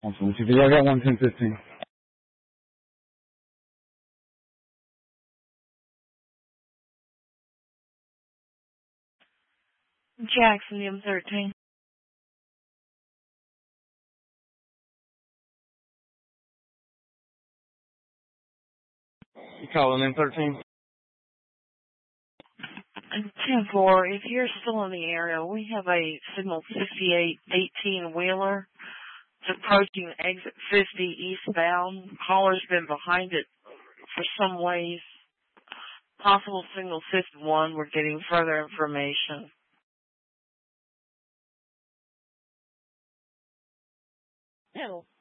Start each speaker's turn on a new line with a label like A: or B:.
A: Awesome. I got 11015.
B: Jackson, M13.
A: You calling M13?
B: 10-4, if you're still in the area, we have a signal 5818 Wheeler. It's approaching exit 50 eastbound. Caller's been behind it for some ways. Possible signal 51. We're getting further information.
C: Hello.